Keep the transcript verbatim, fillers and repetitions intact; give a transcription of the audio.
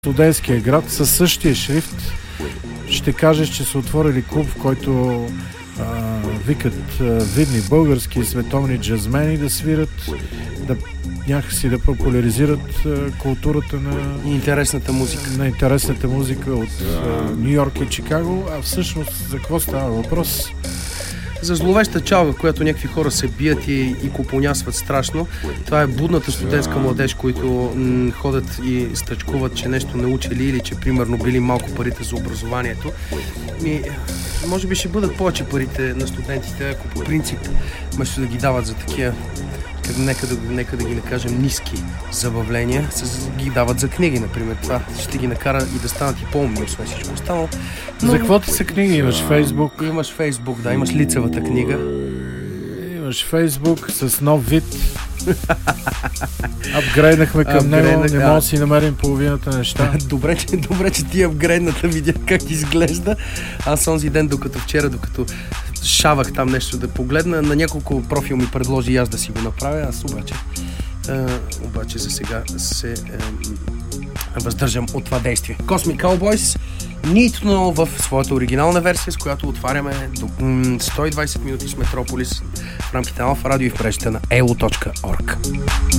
студентския град със същия шрифт ще кажеш, че са отворили клуб, в който а, викат а, видни български и световни джазмени да свират, да някакси да популяризират а, културата на интересната музика. На интересната музика от Ню Йорк и Чикаго, а всъщност за какво става въпрос? За зловеща чалга, в която някакви хора се бият и, и купонясват страшно. Това е будната студентска младеж, които м- ходят и стъчкуват, че нещо научили или че примерно били малко парите за образованието. И, може би ще бъдат повече парите на студентите, ако по принцип вместо да ги дават за такива, нека да, нека да ги накажем ниски забавления, се ги дават за книги, например. Това ще ги накара и да станат и по-умни, освен всичко останало. Но... За какво ти са книги? Имаш Фейсбук? Имаш Фейсбук, да, имаш лицевата книга. Имаш Фейсбук с нов вид. Апгрейднахме към него, не да. Мога да си намерим половината неща. Добре, че, добре, че ти апгрейдната видя как изглежда. Аз онзи ден, докато вчера, докато шавах там нещо да погледна, на няколко профил ми предложи и аз да си го направя, аз обаче е, обаче за сега се е, въздържам от това действие. Cosmic Cowboys, Need to Know в своята оригинална версия, с която отваряме до сто и двайсет минути с Метрополис в рамките на Алфа Радио и в мрежата на ел о точка орг.